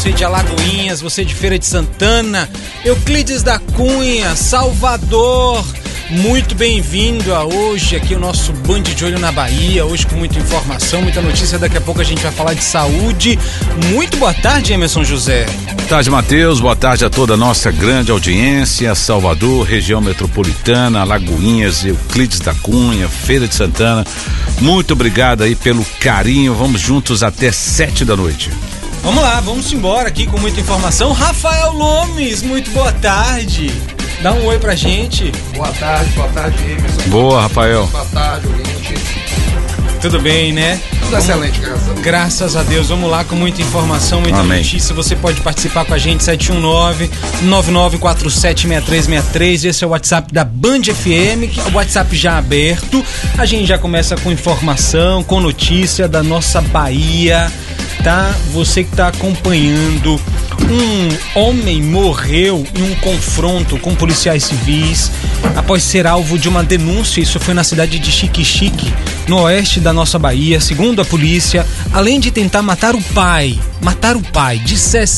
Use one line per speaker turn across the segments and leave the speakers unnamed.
Você de Alagoinhas, você de Feira de Santana, Euclides da Cunha, Salvador, muito bem-vindo a hoje aqui o nosso Band de Olho na Bahia, hoje com muita informação, muita notícia, daqui a pouco a gente vai falar de saúde. Muito boa tarde, Emerson José.
Boa tarde, Matheus, boa tarde a toda a nossa grande audiência, Salvador, região metropolitana, Alagoinhas, Euclides da Cunha, Feira de Santana, muito obrigado aí pelo carinho, vamos juntos até 7 da noite.
Vamos lá, vamos embora aqui com muita informação. Rafael Lomes, muito boa tarde. Dá um oi pra gente.
Boa tarde, Emerson.
Boa, Rafael.
Boa tarde, ouvinte.
Tudo bem, né?
Tudo excelente, graças a Deus.
Graças a Deus. Vamos lá com muita informação, muita notícia. Você pode participar com a gente, 719-9947-6363. Esse é o WhatsApp da Band FM, que é o WhatsApp já aberto. A gente já começa com informação, com notícia da nossa Bahia, tá? Você que tá acompanhando, um homem morreu em um confronto com policiais civis após ser alvo de uma denúncia. Isso foi na cidade de Xique-Xique, no oeste da nossa Bahia. Segundo a polícia, além de tentar matar o pai de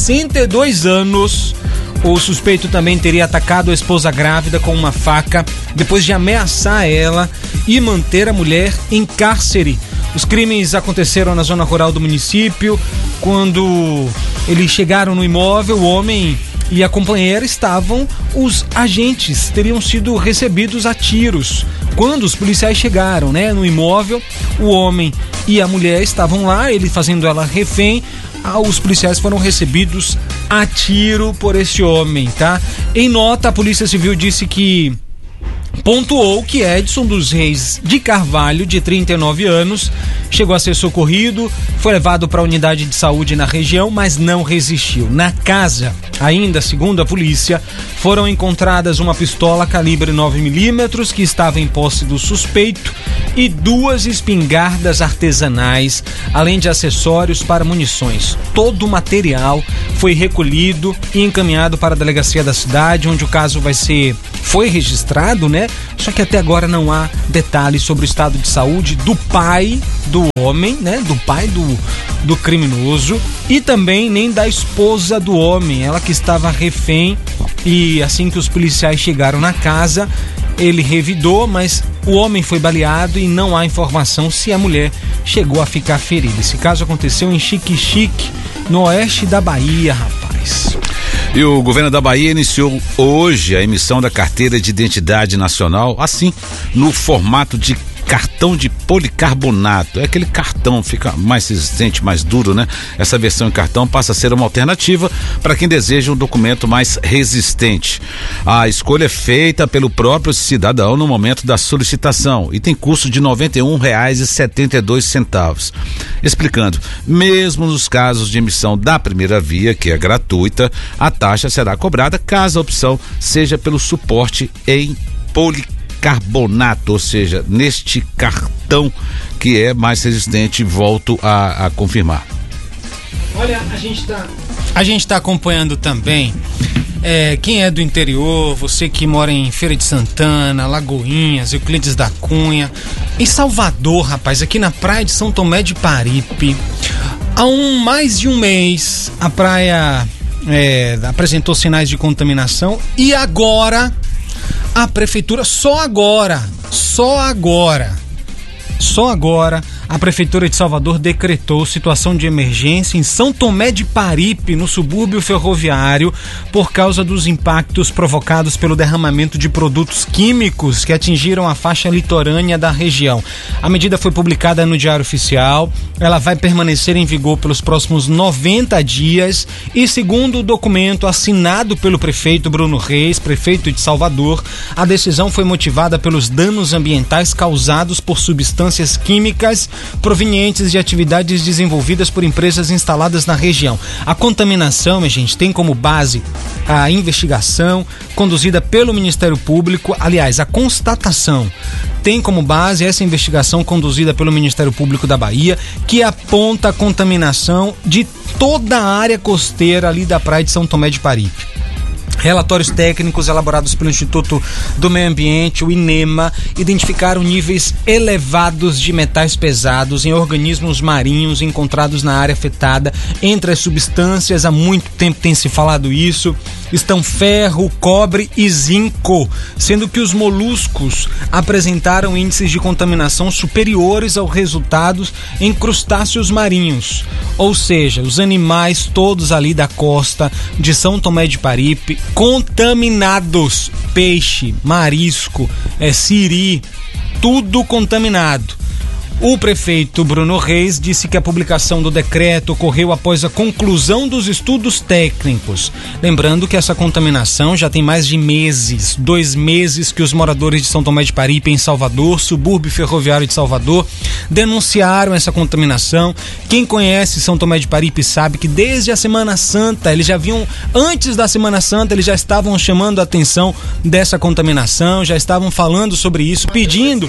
62 anos, o suspeito também teria atacado a esposa grávida com uma faca, depois de ameaçar ela e manter a mulher em cárcere. Os crimes aconteceram na zona rural do município. Quando eles chegaram no imóvel, o homem e a companheira estavam, os agentes teriam sido recebidos a tiros. Quando os policiais chegaram, no imóvel, o homem e a mulher estavam lá, ele fazendo ela refém. Os policiais foram recebidos a tiro por esse homem, tá? Em nota, a Polícia Civil disse que pontuou que Edson dos Reis de Carvalho, de 39 anos, chegou a ser socorrido, foi levado para a unidade de saúde na região, mas não resistiu. Na casa, ainda segundo a polícia, foram encontradas uma pistola calibre 9mm que estava em posse do suspeito e 2 espingardas artesanais, além de acessórios para munições. Todo o material foi recolhido e encaminhado para a delegacia da cidade, onde o caso foi registrado, Só que até agora não há detalhes sobre o estado de saúde do pai do homem, do pai do criminoso, e também nem da esposa do homem, ela que estava refém. E assim que os policiais chegaram na casa, ele revidou, mas o homem foi baleado e não há informação se a mulher chegou a ficar ferida. Esse caso aconteceu em Xique-Xique, no oeste da Bahia, rapaz.
E o governo da Bahia iniciou hoje a emissão da carteira de identidade nacional, assim, no formato de cartão de policarbonato. É aquele cartão, fica mais resistente, mais duro, Essa versão em cartão passa a ser uma alternativa para quem deseja um documento mais resistente. A escolha é feita pelo próprio cidadão no momento da solicitação e tem custo de R$ 91,72. Explicando, mesmo nos casos de emissão da primeira via, que é gratuita, a taxa será cobrada caso a opção seja pelo suporte em policarbonato, ou seja, neste cartão que é mais resistente, volto a confirmar.
Olha, a gente tá acompanhando também, quem é do interior, você que mora em Feira de Santana, Alagoinhas, Euclides da Cunha, em Salvador, rapaz, aqui na praia de São Tomé de Paripe, há mais de um mês a praia apresentou sinais de contaminação e agora a prefeitura, só agora, a prefeitura de Salvador decretou situação de emergência em São Tomé de Paripe, no subúrbio ferroviário, por causa dos impactos provocados pelo derramamento de produtos químicos que atingiram a faixa litorânea da região. A medida foi publicada no Diário Oficial, ela vai permanecer em vigor pelos próximos 90 dias e, segundo o documento assinado pelo prefeito Bruno Reis, prefeito de Salvador, a decisão foi motivada pelos danos ambientais causados por substâncias químicas provenientes de atividades desenvolvidas por empresas instaladas na região. A contaminação, minha gente, tem como base a investigação conduzida pelo Ministério Público. Aliás, a constatação tem como base essa investigação conduzida pelo Ministério Público da Bahia, que aponta a contaminação de toda a área costeira ali da praia de São Tomé de Paripe. Relatórios técnicos elaborados pelo Instituto do Meio Ambiente, o INEMA, identificaram níveis elevados de metais pesados em organismos marinhos encontrados na área afetada. Entre as substâncias, há muito tempo tem se falado isso, estão ferro, cobre e zinco, sendo que os moluscos apresentaram índices de contaminação superiores aos resultados em crustáceos marinhos. Ou seja, os animais todos ali da costa de São Tomé de Paripe contaminados, peixe, marisco, siri, tudo contaminado. O prefeito Bruno Reis disse que a publicação do decreto ocorreu após a conclusão dos estudos técnicos. Lembrando que essa contaminação já tem mais de meses, 2 meses que os moradores de São Tomé de Paripe, em Salvador, subúrbio ferroviário de Salvador, denunciaram essa contaminação. Quem conhece São Tomé de Paripe sabe que desde a Semana Santa, eles já vinham, antes da Semana Santa, eles já estavam chamando a atenção dessa contaminação, já estavam falando sobre isso, pedindo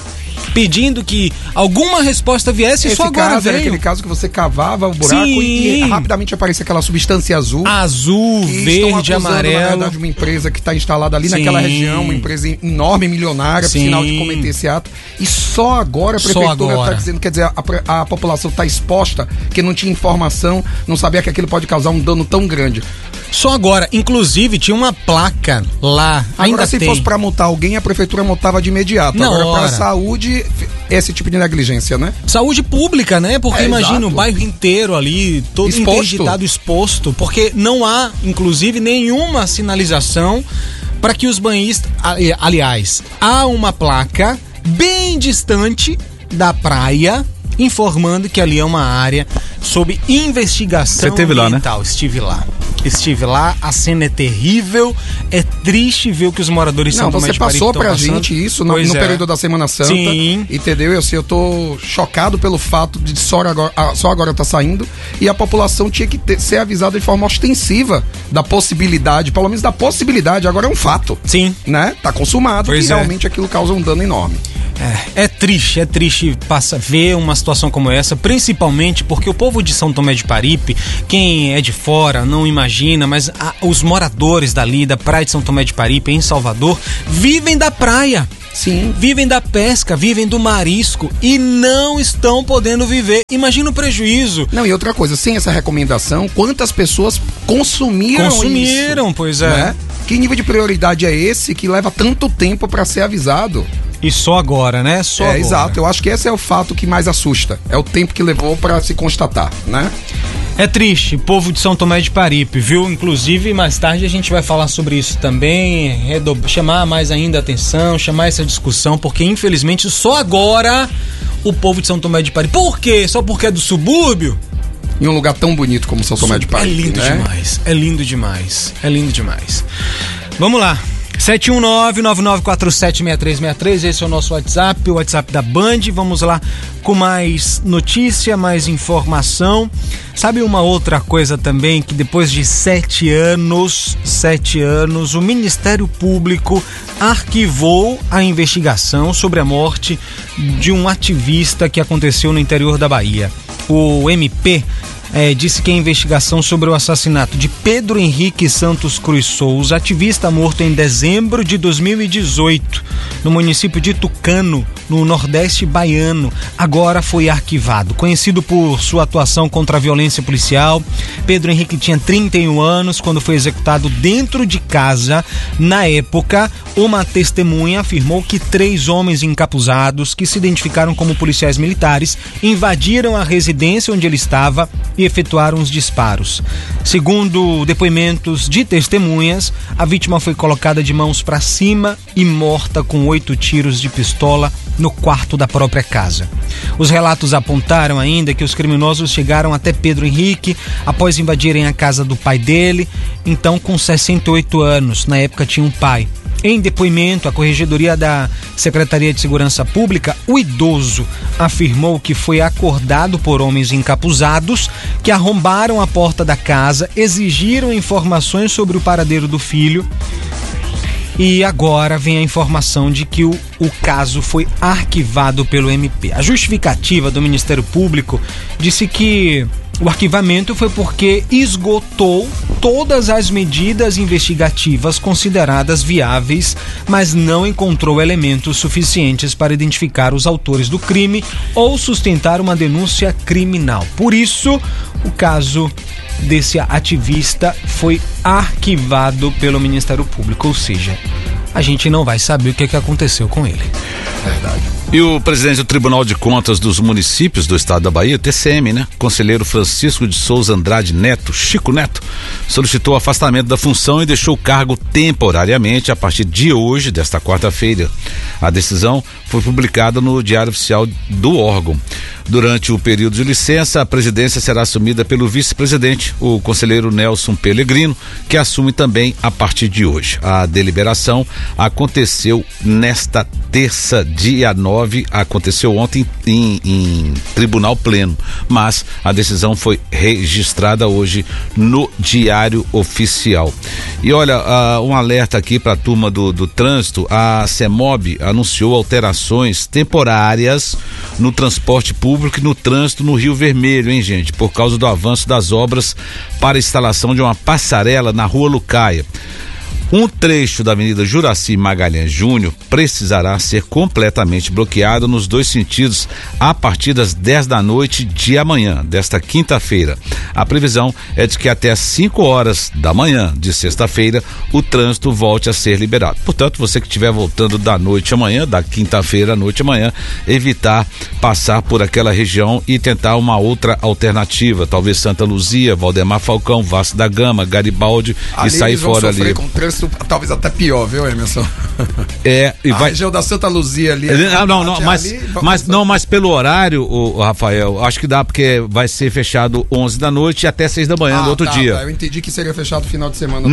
que alguma resposta viesse.
Esse
só agora
caso
veio.
era aquele caso que você cavava o buraco e rapidamente aparecia aquela substância azul.
Azul, verde, amarelo.
Na verdade, uma empresa que está instalada ali naquela região, uma empresa enorme, milionária, por sinal de cometer esse ato. E só agora a prefeitura está dizendo, quer dizer, a população está exposta, que não tinha informação, não sabia que aquilo pode causar um dano tão grande.
Só agora, inclusive, tinha uma placa lá.
Agora, se fosse para multar alguém, a prefeitura multava de imediato. Agora, para a saúde, esse tipo de negligência, né?
Saúde pública, né? Porque imagina, exato, o bairro inteiro ali, todo interditado, exposto, porque não há, inclusive, nenhuma sinalização para que os banhistas... Aliás, há uma placa bem distante da praia, informando que ali é uma área sob investigação ambiental. Estive lá, a cena é terrível, é triste ver o que os moradores de São Tomé de Paripe estão passando. Você passou pra gente isso no período da Semana Santa. Sim.
Entendeu? Eu tô chocado pelo fato de só agora tá saindo, e a população tinha que ser avisada de forma ostensiva da possibilidade, pelo menos da possibilidade, agora é um fato.
Sim.
Né? Tá consumado, e realmente aquilo causa um dano enorme.
É triste ver uma situação como essa, principalmente porque o povo de São Tomé de Paripe, quem é de fora não imagina, mas os moradores dali, da praia de São Tomé de Paripe, em Salvador, vivem da praia.
Sim.
Vivem da pesca, vivem do marisco e não estão podendo viver. Imagina o prejuízo.
Não, e outra coisa, sem essa recomendação, quantas pessoas consumiram isso?
Pois é.
Né? Que nível de prioridade é esse que leva tanto tempo para ser avisado?
E só agora, né? Agora.
Exato. Eu acho que esse é o fato que mais assusta. É o tempo que levou para se constatar, né?
É triste, povo de São Tomé de Paripe, viu? Inclusive, mais tarde a gente vai falar sobre isso também, chamar mais ainda a atenção, chamar essa discussão, porque infelizmente só agora o povo de São Tomé de Paripe. Por quê? Só porque é do subúrbio?
Em um lugar tão bonito como São Tomé de Paripe.
É lindo, né? Demais, é lindo demais, é lindo demais. Vamos lá. 719-9947-6363, esse é o nosso WhatsApp, o WhatsApp da Band. Vamos lá com mais notícia, mais informação. Sabe uma outra coisa também, que depois de 7 anos, o Ministério Público arquivou a investigação sobre a morte de um ativista que aconteceu no interior da Bahia. O MP disse que a investigação sobre o assassinato de Pedro Henrique Santos Cruz Souza, ativista morto em dezembro de 2018, no município de Tucano, no Nordeste baiano, agora foi arquivado. Conhecido por sua atuação contra a violência policial, Pedro Henrique tinha 31 anos quando foi executado dentro de casa. Na época, uma testemunha afirmou que 3 homens encapuzados, que se identificaram como policiais militares, invadiram a residência onde ele estava e efetuaram os disparos. Segundo depoimentos de testemunhas, a vítima foi colocada de mãos para cima e morta com 8 tiros de pistola no quarto da própria casa. Os relatos apontaram ainda que os criminosos chegaram até Pedro Henrique após invadirem a casa do pai dele, então com 68 anos, na época tinha um pai. Em depoimento à Corregedoria da Secretaria de Segurança Pública, o idoso afirmou que foi acordado por homens encapuzados que arrombaram a porta da casa, exigiram informações sobre o paradeiro do filho. E agora vem a informação de que o caso foi arquivado pelo MP. A justificativa do Ministério Público disse que O arquivamento foi porque esgotou todas as medidas investigativas consideradas viáveis, mas não encontrou elementos suficientes para identificar os autores do crime ou sustentar uma denúncia criminal. Por isso, o caso desse ativista foi arquivado pelo Ministério Público, ou seja, a gente não vai saber o que aconteceu com ele.
Verdade.
E o presidente do Tribunal de Contas dos Municípios do Estado da Bahia, TCM, né? Conselheiro Francisco de Souza Andrade Neto, Chico Neto, solicitou o afastamento da função e deixou o cargo temporariamente a partir de hoje, desta quarta-feira. A decisão foi publicada no Diário Oficial do órgão. Durante o período de licença, a presidência será assumida pelo vice-presidente, o conselheiro Nelson Pellegrino, que assume também a partir de hoje. A deliberação aconteceu nesta terça, dia 9, aconteceu ontem em tribunal pleno, mas a decisão foi registrada hoje no Diário Oficial. E olha, um alerta aqui para a turma do trânsito: a CEMOB anunciou alterações temporárias no transporte público e no trânsito no Rio Vermelho, hein, gente? Por causa do avanço das obras para a instalação de uma passarela na Rua Lucaia. Um trecho da Avenida Juraci Magalhães Júnior precisará ser completamente bloqueado nos dois sentidos a partir das 10 da noite de amanhã, desta quinta-feira. A previsão é de que até às 5 horas da manhã de sexta-feira o trânsito volte a ser liberado. Portanto, você que estiver voltando da noite amanhã, da quinta-feira à noite amanhã, evitar passar por aquela região e tentar uma outra alternativa, talvez Santa Luzia, Valdemar Falcão, Vasco da Gama, Garibaldi,
ali
e sair fora ali.
Com trânsito talvez até pior, viu, Emerson?
E
a região da Santa Luzia ali.
Mas pelo horário, o Rafael, acho que dá, porque vai ser fechado 11 da noite até 6 da manhã do outro dia.
Eu entendi que seria fechado no final de semana.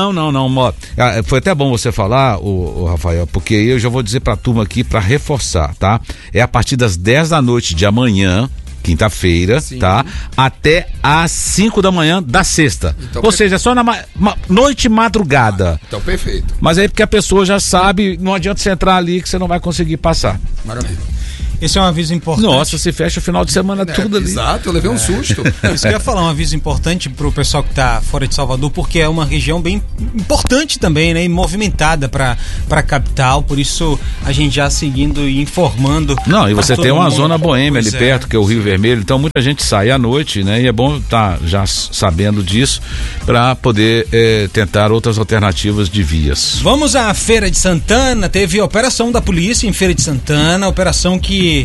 Não. Foi até bom você falar, o Rafael, porque eu já vou dizer pra turma aqui pra reforçar, tá? É a partir das 10 da noite de amanhã, quinta-feira, tá? Até às 5 da manhã da sexta. Então, ou seja, só na noite e madrugada.
Então, perfeito.
Mas aí porque a pessoa já sabe, não adianta você entrar ali que você não vai conseguir passar.
Maravilha.
Esse é um aviso importante.
Nossa, se fecha o final de semana tudo ali.
Exato, eu levei um susto.
Isso que eu ia falar, um aviso importante pro pessoal que tá fora de Salvador, porque é uma região bem importante também, né? E movimentada pra capital, por isso a gente já seguindo e informando.
Não, e você tem uma zona boêmia ali perto, que é o Rio Vermelho, então muita gente sai à noite, né? E é bom estar já sabendo disso pra poder tentar outras alternativas de vias.
Vamos à Feira de Santana, teve operação da polícia em Feira de Santana, operação que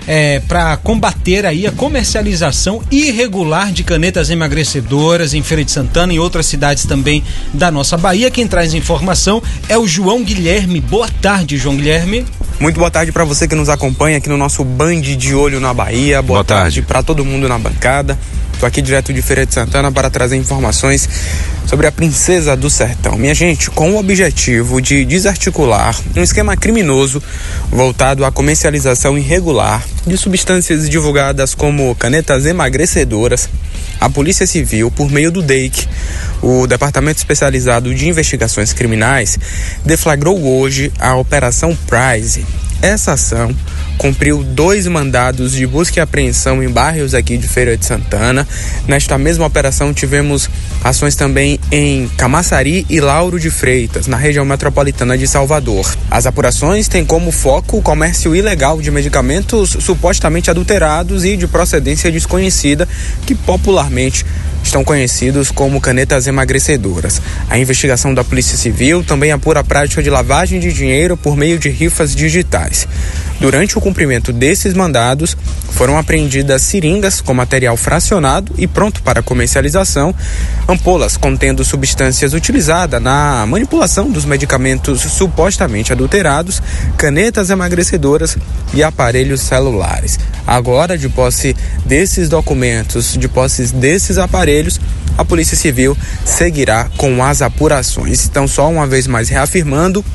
para combater aí a comercialização irregular de canetas emagrecedoras em Feira de Santana e outras cidades também da nossa Bahia. Quem traz informação é o João Guilherme. Boa tarde, João Guilherme.
Muito boa tarde para você que nos acompanha aqui no nosso Band de Olho na Bahia. Boa tarde para todo mundo na bancada. Estou aqui direto de Feira de Santana para trazer informações sobre a Princesa do Sertão. Minha gente, com o objetivo de desarticular um esquema criminoso voltado à comercialização irregular de substâncias divulgadas como canetas emagrecedoras, a Polícia Civil, por meio do DEIC, o Departamento Especializado de Investigações Criminais, deflagrou hoje a Operação Prize. Essa ação cumpriu 2 mandados de busca e apreensão em bairros aqui de Feira de Santana. Nesta mesma operação tivemos ações também em Camaçari e Lauro de Freitas, na região metropolitana de Salvador. As apurações têm como foco o comércio ilegal de medicamentos supostamente adulterados e de procedência desconhecida, que popularmente estão conhecidos como canetas emagrecedoras. A investigação da Polícia Civil também apura a prática de lavagem de dinheiro por meio de rifas digitais. Durante o cumprimento desses mandados, foram apreendidas seringas com material fracionado e pronto para comercialização, ampolas contendo substâncias utilizadas na manipulação dos medicamentos supostamente adulterados, canetas emagrecedoras e aparelhos celulares. Agora, de posse desses documentos, de posse desses aparelhos, a Polícia Civil seguirá com as apurações. Então, só uma vez mais reafirmando,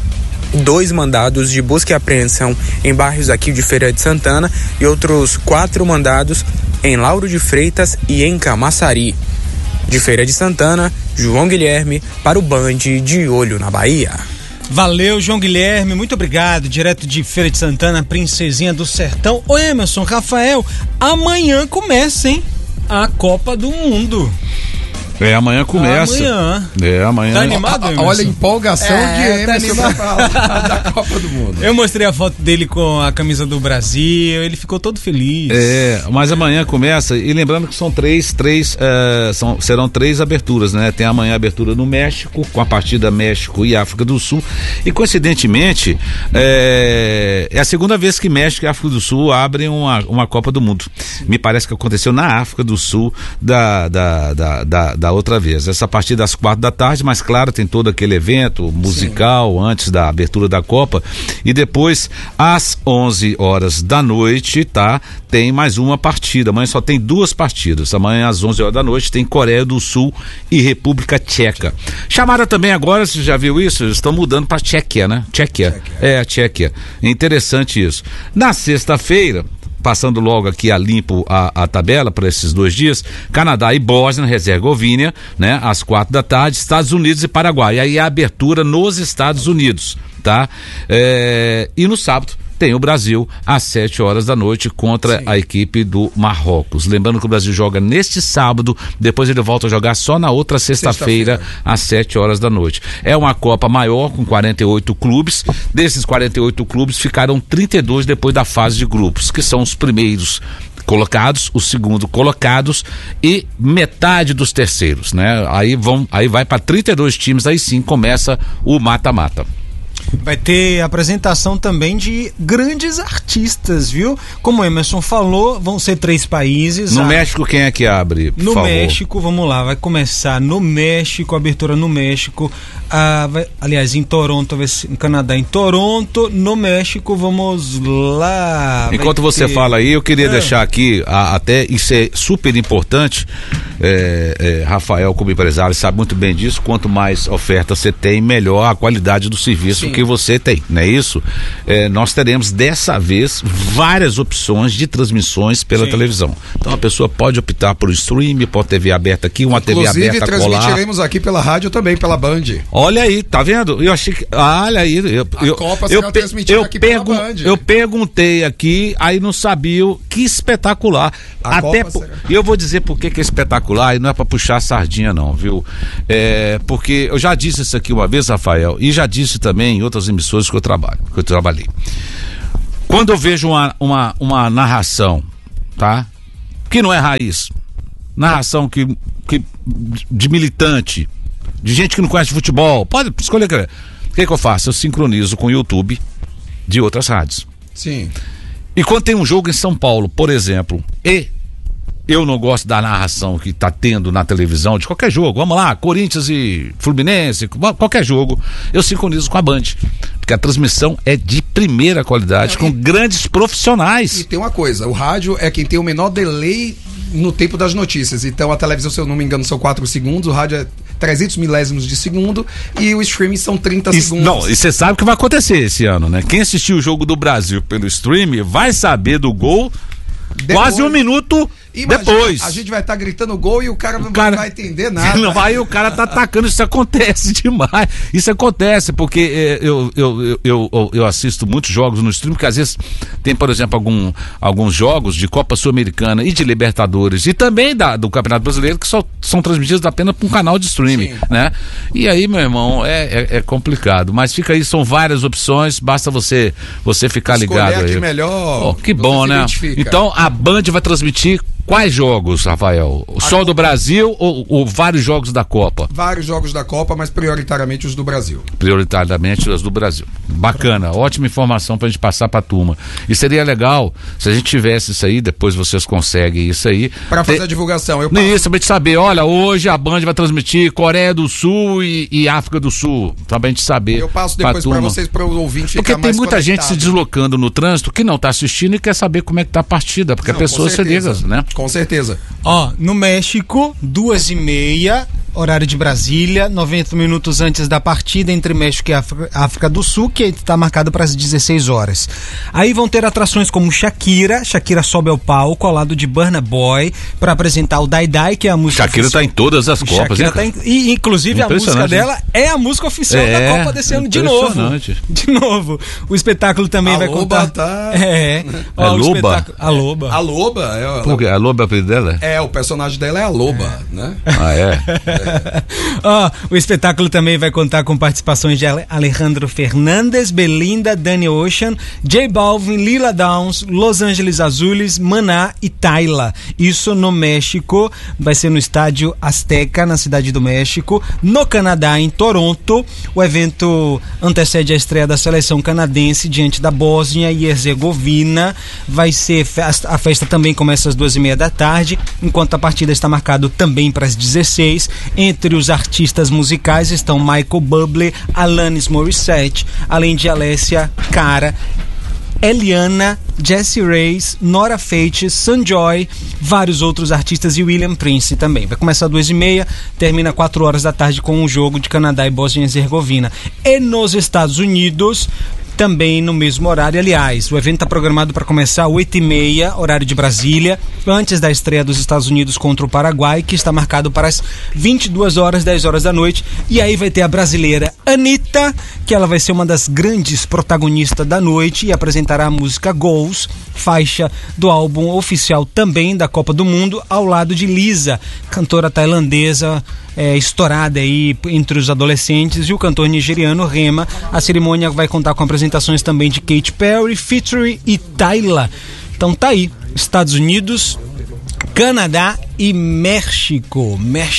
2 mandados de busca e apreensão em bairros aqui de Feira de Santana e outros 4 mandados em Lauro de Freitas e em Camaçari. De Feira de Santana, João Guilherme para o Band de Olho na Bahia.
Valeu, João Guilherme, muito obrigado. Direto de Feira de Santana, Princesinha do Sertão. Ô Emerson, Rafael, amanhã começa, hein? a Copa do Mundo.
Amanhã começa. Amanhã.
Tá animado, Emerson?
Olha a empolgação de Emerson pra falar da Copa do Mundo.
Eu mostrei a foto dele com a camisa do Brasil, ele ficou todo feliz.
Mas amanhã começa, e lembrando que são serão três aberturas, né? Tem amanhã a abertura no México, com a partida México e África do Sul, e coincidentemente, é a segunda vez que México e África do Sul abrem uma Copa do Mundo. Me parece que aconteceu na África do Sul da outra vez. Essa partida às 4h, mas claro, tem todo aquele evento musical antes da abertura da Copa, e depois às 11h, tá? Tem mais uma partida. Amanhã só tem 2 partidas. Amanhã às 11h tem Coreia do Sul e República Tcheca. Chamada também agora, você já viu isso? Eles estão mudando para Tchequia, né? Tchequia. Tchequia. Interessante isso. Na sexta-feira, passando logo aqui a limpo a tabela para esses 2 dias, Canadá e Bósnia-Herzegovina, né? Às 4h, Estados Unidos e Paraguai. E aí a abertura nos Estados Unidos, tá? E no sábado tem o Brasil às 7h contra a equipe do Marrocos. Lembrando que o Brasil joga neste sábado, depois ele volta a jogar só na outra sexta-feira às 7h. É uma Copa maior, com 48 clubes. Desses 48 clubes, ficaram 32 depois da fase de grupos, que são os primeiros colocados, os segundos colocados e metade dos terceiros, né? Aí vai para 32 times, aí sim começa o mata-mata.
Vai ter apresentação também de grandes artistas, viu? Como o Emerson falou, vão ser 3 países.
No México, quem é que abre, por favor?
México, vamos lá, vai começar no México, abertura no México. Aliás, em Toronto, em Canadá, em Toronto. No México, vamos lá.
Enquanto você fala aí, eu queria deixar aqui, até isso é super importante. Rafael, como empresário, sabe muito bem disso. Quanto mais oferta você tem, melhor a qualidade do serviço que você tem, não é isso? Nós teremos dessa vez várias opções de transmissões pela televisão. Então a pessoa pode optar por streaming, por TV aberta aqui, uma TV aberta colar.
Inclusive transmitiremos aqui pela rádio também, pela Band.
Olha aí, tá vendo? Eu achei que, olha aí,
a Copa será transmitida aqui pela Band.
Eu perguntei aqui, aí não sabia que espetacular. E eu vou dizer por que é espetacular, e não é pra puxar a sardinha não, viu? Porque eu já disse isso aqui uma vez, Rafael, e já disse também em outras emissoras que eu trabalhei. Quando eu vejo uma narração, tá? Que não é raiz, narração de militante, de gente que não conhece futebol, pode escolher. O que eu faço? Eu sincronizo com o YouTube de outras rádios.
Sim.
E quando tem um jogo em São Paulo, por exemplo, eu não gosto da narração que tá tendo na televisão de qualquer jogo, vamos lá, Corinthians e Fluminense, qualquer jogo, eu sincronizo com a Band, porque a transmissão é de primeira qualidade, com grandes profissionais.
E tem uma coisa, o rádio é quem tem o menor delay no tempo das notícias, então a televisão, se eu não me engano, são 4 segundos, o rádio é 300 milésimos de segundo e o streaming são 30 segundos.
Não, e você sabe o que vai acontecer esse ano, né? Quem assistiu o jogo do Brasil pelo streaming vai saber do gol quase 1 minuto depois.
A gente vai estar gritando gol e o cara não vai entender nada.
Não vai, o cara tá atacando. Isso acontece demais. Isso acontece porque eu assisto muitos jogos no stream, porque às vezes tem, por exemplo, alguns jogos de Copa Sul-Americana e de Libertadores e também do Campeonato Brasileiro que só são transmitidos apenas por um canal de streaming, né? E aí, meu irmão, é complicado. Mas fica aí, são várias opções, basta você ficar ligado aí.
Melhor.
Que bom, né? Então a Band vai transmitir quais jogos, Rafael? Só do Brasil ou vários jogos da Copa?
Vários jogos da Copa, mas prioritariamente os do Brasil.
Prioritariamente os do Brasil. Bacana, ótima informação pra gente passar pra turma. E seria legal se a gente tivesse isso aí, depois vocês conseguem isso aí.
Pra fazer a divulgação.
Isso, pra gente saber, olha, hoje a Band vai transmitir Coreia do Sul e África do Sul. Pra gente saber.
Eu passo depois pra vocês, para o ouvinte ficar mais
Porque tem muita
conectado.
gente se deslocando no trânsito que não tá assistindo e quer saber como é que tá a partida, porque a pessoa se liga, né?
Com certeza.
No México, 2h30, horário de Brasília, 90 minutos antes da partida entre México e África do Sul, que está marcado para as 16 horas. Aí vão ter atrações como Shakira sobe ao palco ao lado de Burna Boy para apresentar o Die Die, que é a música
Shakira está em todas as Copas, né?
E inclusive a música dela é a música oficial da Copa desse ano de novo. O espetáculo também vai contar.
A Loba.
A Loba. A Loba.
Porque a Loba é o apelido dela?
O personagem dela é a Loba, né?
O espetáculo também vai contar com participações de Alejandro Fernandes, Belinda, Danny Ocean, J Balvin, Lila Downs, Los Angeles Azules, Maná e Tyla. Isso no México, vai ser no estádio Azteca, na cidade do México. No Canadá, em Toronto, o evento antecede a estreia da seleção canadense diante da Bósnia e Herzegovina. Vai ser a festa também começa às 2:30 da tarde, enquanto a partida está marcada também para as 16. Entre os artistas musicais estão Michael Bublé, Alanis Morissette, além de Alessia Cara, Eliana, Jessie Reyes, Nora Fate, Sanjoy, vários outros artistas e William Prince também. Vai começar às 2:30, termina 4 horas da tarde com um jogo de Canadá e Bósnia e Herzegovina. E nos Estados Unidos, também no mesmo horário. Aliás, o evento está programado para começar às 8:30, horário de Brasília, antes da estreia dos Estados Unidos contra o Paraguai, que está marcado para as 22 horas, 10 horas da noite. E aí vai ter a brasileira Anitta, que ela vai ser uma das grandes protagonistas da noite e apresentará a música Goals, faixa do álbum oficial também da Copa do Mundo, ao lado de Lisa, cantora tailandesa estourada aí entre os adolescentes, e o cantor nigeriano Rema. A cerimônia vai contar com apresentações também de Katy Perry, Featuring e Tyla. Então tá aí, Estados Unidos, Canadá e México.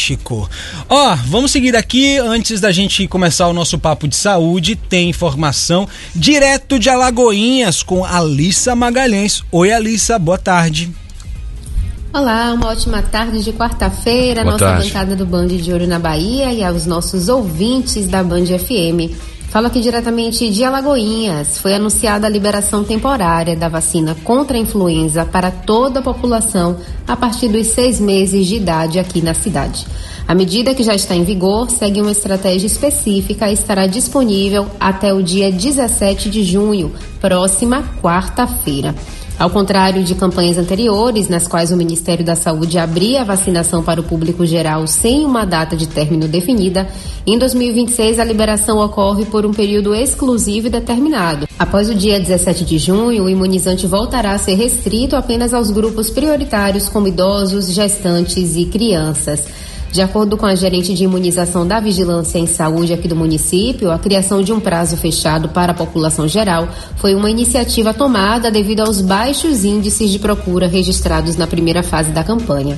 Vamos seguir aqui. Antes da gente começar o nosso papo de saúde, tem informação direto de Alagoinhas com Alissa Magalhães. Oi, Alissa, boa tarde.
Olá, uma ótima tarde de quarta-feira, bancada do Band de Ouro na Bahia e aos nossos ouvintes da Band FM. Falo aqui diretamente de Alagoinhas. Foi anunciada a liberação temporária da vacina contra a influenza para toda a população a partir dos 6 meses de idade aqui na cidade. A medida, que já está em vigor, segue uma estratégia específica e estará disponível até o dia 17 de junho, próxima quarta-feira. Ao contrário de campanhas anteriores, nas quais o Ministério da Saúde abria a vacinação para o público geral sem uma data de término definida, em 2026 a liberação ocorre por um período exclusivo e determinado. Após o dia 17 de junho, o imunizante voltará a ser restrito apenas aos grupos prioritários como idosos, gestantes e crianças. De acordo com a gerente de imunização da Vigilância em Saúde aqui do município, a criação de um prazo fechado para a população geral foi uma iniciativa tomada devido aos baixos índices de procura registrados na primeira fase da campanha.